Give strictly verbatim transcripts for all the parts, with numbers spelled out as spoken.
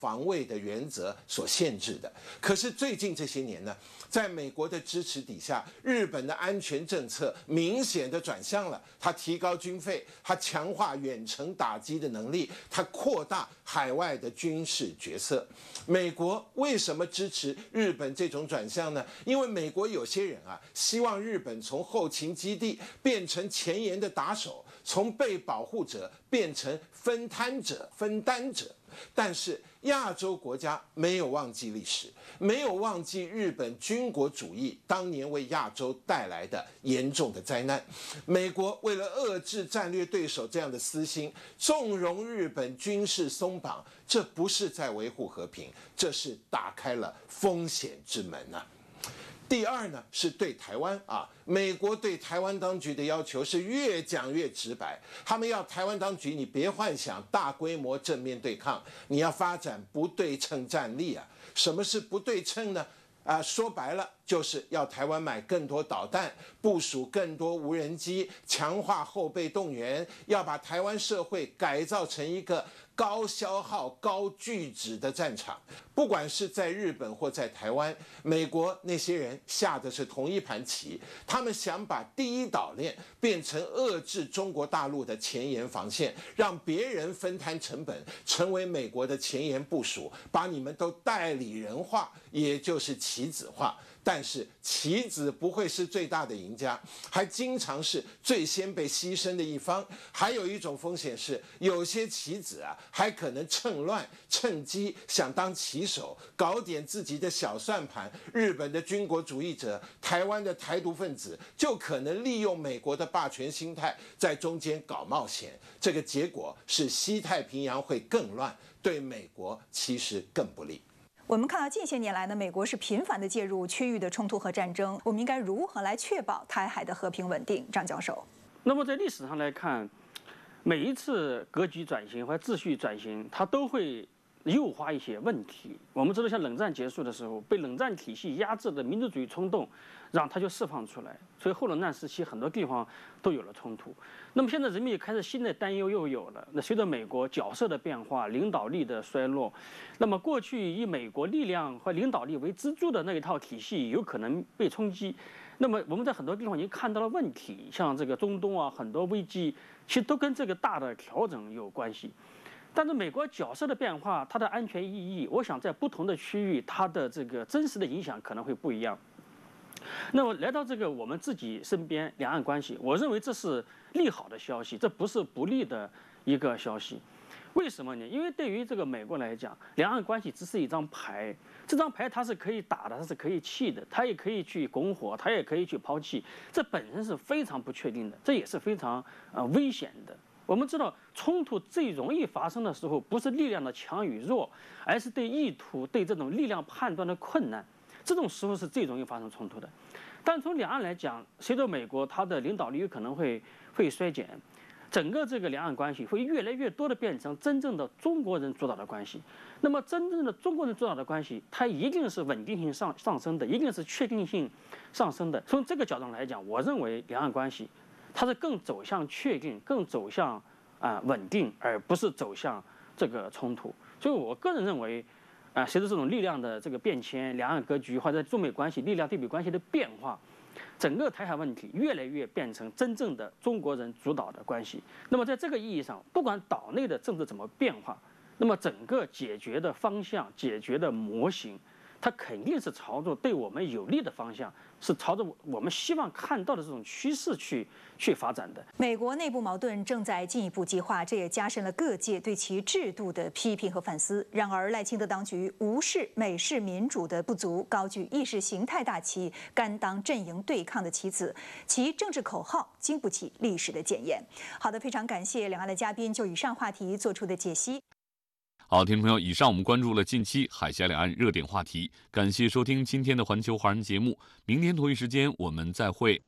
防卫的原则所限制的。可是最近这些年呢，在美国的支持底下，日本的安全政策明显的转向了。它提高军费，它强化远程打击的能力，它扩大海外的军事角色。美国为什么支持日本这种转向呢？因为美国有些人啊，希望日本从后勤基地变成前沿的打手，从被保护者变成分摊者、分担者。但是亚洲国家没有忘记历史，没有忘记日本军国主义当年为亚洲带来的严重的灾难。美国为了遏制战略对手这样的私心，纵容日本军事松绑，这不是在维护和平，这是打开了风险之门啊。第二呢，是对台湾啊，美国对台湾当局的要求是越讲越直白，他们要台湾当局你别幻想大规模正面对抗，你要发展不对称战力啊。什么是不对称呢？啊，说白了就是要台湾买更多导弹，部署更多无人机，强化后备动员，要把台湾社会改造成一个高消耗、高巨值的战场。不管是在日本或在台湾，美国那些人下的是同一盘棋，他们想把第一岛链变成遏制中国大陆的前沿防线，让别人分摊成本，成为美国的前沿部署，把你们都代理人化，也就是棋子化。但是棋子不会是最大的赢家，还经常是最先被牺牲的一方。还有一种风险是，有些棋子啊，还可能趁乱趁机想当棋手，搞点自己的小算盘。日本的军国主义者，台湾的台独分子，就可能利用美国的霸权心态，在中间搞冒险。这个结果是西太平洋会更乱，对美国其实更不利。 我们看到近些年来呢，美国是频繁的介入区域的冲突和战争，我们应该如何来确保台海的和平稳定？张教授。 那么在历史上来看，每一次格局转型或秩序转型，它都会诱发一些问题。我们知道，像冷战结束的时候，被冷战体系压制的民族主义冲动，让它就释放出来，所以后冷战时期很多地方都有了冲突。那么现在人们也开始新的担忧又有了。那随着美国角色的变化、领导力的衰落，那么过去以美国力量和领导力为支柱的那一套体系有可能被冲击。那么我们在很多地方已经看到了问题，像这个中东啊，很多危机其实都跟这个大的调整有关系。但是美国角色的变化，它的安全意义，我想在不同的区域，它的这个真实的影响可能会不一样。那么来到这个我们自己身边两岸关系，我认为这是利好的消息，这不是不利的一个消息。为什么呢？因为对于这个美国来讲，两岸关系只是一张牌，这张牌它是可以打的，它是可以弃的，它也可以去拱火，它也可以去抛弃，这本身是非常不确定的，这也是非常呃危险的。我们知道，冲突最容易发生的时候，不是力量的强与弱，而是对意图、对这种力量判断的困难。这种时候是最容易发生冲突的。但从两岸来讲，随着美国它的领导力有可能会会衰减，整个这个两岸关系会越来越多的变成真正的中国人主导的关系。那么，真正的中国人主导的关系，它一定是稳定性上上升的，一定是确定性上升的。从这个角度来讲，我认为两岸关系它是更走向确定，更走向啊、呃、稳定，而不是走向这个冲突。所以我个人认为。啊，随着这种力量的这个变迁，两岸格局或者中美关系力量对比关系的变化，整个台海问题越来越变成真正的中国人主导的关系。那么在这个意义上，不管岛内的政治怎么变化，那么整个解决的方向、解决的模型，它肯定是朝着对我们有利的方向，是朝着我们希望看到的这种趋势去去发展的。 美国内部矛盾正在进一步激化，这也加深了各界对其制度的批评和反思。然而，赖清德当局无视美式民主的不足，高举意识形态大旗，甘当阵营对抗的棋子，其政治口号经不起历史的检验。好的，非常感谢两岸的嘉宾就以上话题做出的解析。 好，听众朋友，以上我们关注了近期海峡两岸热点话题，感谢收听今天的环球华人节目，明天同一时间我们再会。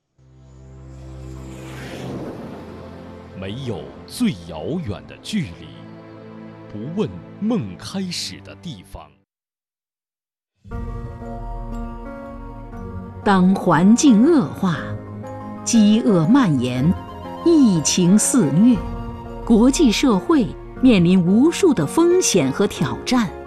没有最遥远的距离，不问梦开始的地方。 当环境恶化，饥饿蔓延，疫情肆虐，国际社会面临无数的风险和挑战。